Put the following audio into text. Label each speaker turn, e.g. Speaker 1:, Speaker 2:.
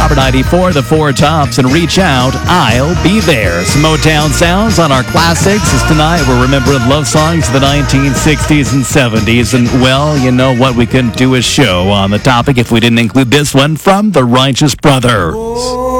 Speaker 1: Proper 94, the Four Tops, and Reach Out, I'll Be There. Some Motown sounds on our classics, as tonight we're remembering love songs of the 1960s and 70s. And, well, you know what? We couldn't do a show on the topic if we didn't include this one from the Righteous Brothers.